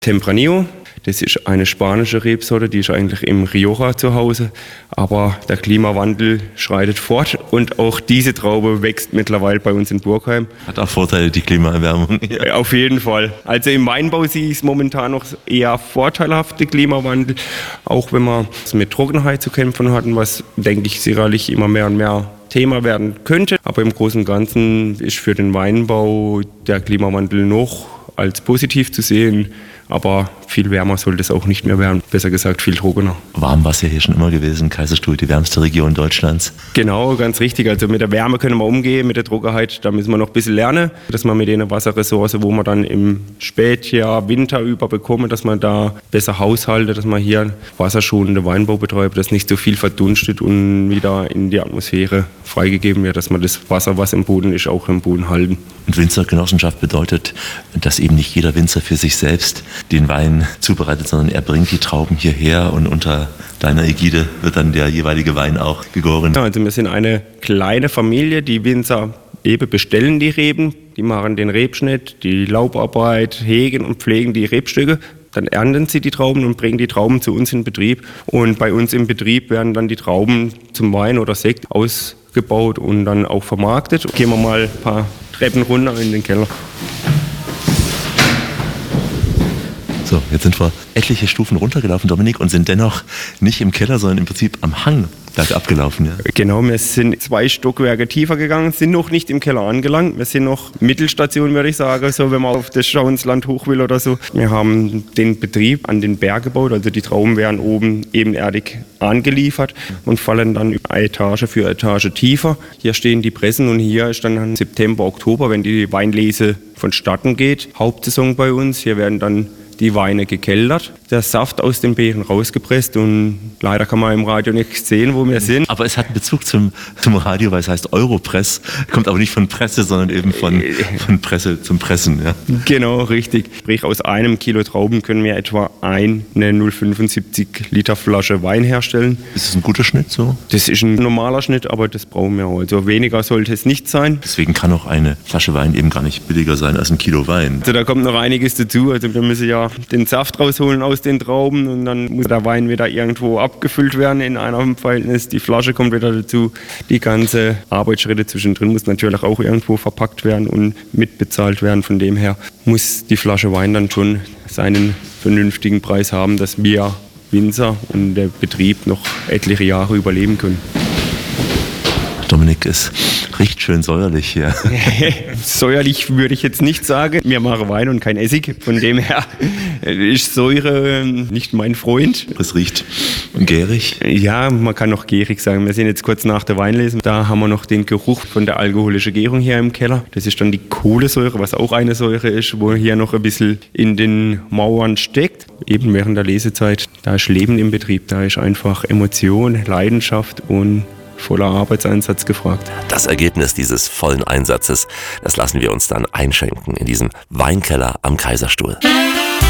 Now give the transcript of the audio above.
Tempranillo. Das ist eine spanische Rebsorte, die ist eigentlich im Rioja zu Hause. Aber der Klimawandel schreitet fort und auch diese Traube wächst mittlerweile bei uns in Burgheim. Hat auch Vorteile, die Klimaerwärmung. Ja. Auf jeden Fall. Also im Weinbau sehe ich es momentan noch eher vorteilhaft, der Klimawandel. Auch wenn wir mit Trockenheit zu kämpfen hatten, was, denke ich, sicherlich immer mehr und mehr Thema werden könnte. Aber im Großen und Ganzen ist für den Weinbau der Klimawandel noch als positiv zu sehen. Aber viel wärmer sollte es auch nicht mehr werden. Besser gesagt, viel trockener. Warm war es ja hier schon immer gewesen. Kaiserstuhl, die wärmste Region Deutschlands. Genau, ganz richtig. Also mit der Wärme können wir umgehen, mit der Trockenheit, da müssen wir noch ein bisschen lernen. Dass man mit den Wasserressourcen, wo man dann im Spätjahr, Winter über bekommen, dass man da besser haushaltet, dass man hier wasserschonende Weinbau betreibt, dass nicht so viel verdunstet und wieder in die Atmosphäre freigegeben wird, dass man das Wasser, was im Boden ist, auch im Boden halten. Und Winzergenossenschaft bedeutet, dass eben nicht jeder Winzer für sich selbst den Wein zubereitet, sondern er bringt die Trauben hierher und unter deiner Ägide wird dann der jeweilige Wein auch gegoren. Ja, also wir sind eine kleine Familie, die Winzer eben bestellen die Reben, die machen den Rebschnitt, die Laubarbeit, hegen und pflegen die Rebstücke. Dann ernten sie die Trauben und bringen die Trauben zu uns in Betrieb. Und bei uns im Betrieb werden dann die Trauben zum Wein oder Sekt ausgebaut und dann auch vermarktet. Gehen wir mal ein paar Treppen runter in den Keller. So, jetzt sind wir etliche Stufen runtergelaufen, Dominik, und sind dennoch nicht im Keller, sondern im Prinzip am Hang bergab gelaufen. Ja? Genau, wir sind 2 Stockwerke tiefer gegangen, sind noch nicht im Keller angelangt. Wir sind noch Mittelstation, würde ich sagen, so wenn man auf das Schauinsland hoch will oder so. Wir haben den Betrieb an den Berg gebaut, also die Trauben werden oben ebenerdig angeliefert und fallen dann Etage für Etage tiefer. Hier stehen die Pressen und hier ist dann September, Oktober, wenn die Weinlese vonstatten geht, Hauptsaison bei uns. Hier werden dann die Weine gekeltert, der Saft aus den Beeren rausgepresst und leider kann man im Radio nicht sehen, wo wir sind. Aber es hat einen Bezug zum Radio, weil es heißt Europress, kommt aber nicht von Presse, sondern eben von Presse zum Pressen. Ja. Genau, richtig. Sprich, aus 1 Kilo Trauben können wir etwa eine 0,75 Liter Flasche Wein herstellen. Ist das ein guter Schnitt so? Das ist ein normaler Schnitt, aber das brauchen wir auch. Also weniger sollte es nicht sein. Deswegen kann auch eine Flasche Wein eben gar nicht billiger sein als 1 Kilo Wein. Also da kommt noch einiges dazu. Also wir müssen ja den Saft rausholen aus den Trauben und dann muss der Wein wieder irgendwo abgefüllt werden in einem Verhältnis. Die Flasche kommt wieder dazu. Die ganze Arbeitsschritte zwischendrin muss natürlich auch irgendwo verpackt werden und mitbezahlt werden. Von dem her muss die Flasche Wein dann schon seinen vernünftigen Preis haben, dass wir Winzer und der Betrieb noch etliche Jahre überleben können. Dominik, es riecht schön säuerlich hier. Säuerlich würde ich jetzt nicht sagen. Wir machen Wein und kein Essig. Von dem her ist Säure nicht mein Freund. Es riecht gärig. Ja, man kann noch gärig sagen. Wir sind jetzt kurz nach der Weinlese. Da haben wir noch den Geruch von der alkoholischen Gärung hier im Keller. Das ist dann die Kohlensäure, was auch eine Säure ist, wo hier noch ein bisschen in den Mauern steckt. Eben während der Lesezeit. Da ist Leben im Betrieb. Da ist einfach Emotion, Leidenschaft und voller Arbeitseinsatz gefragt. Das Ergebnis dieses vollen Einsatzes, das lassen wir uns dann einschenken in diesem Weinkeller am Kaiserstuhl.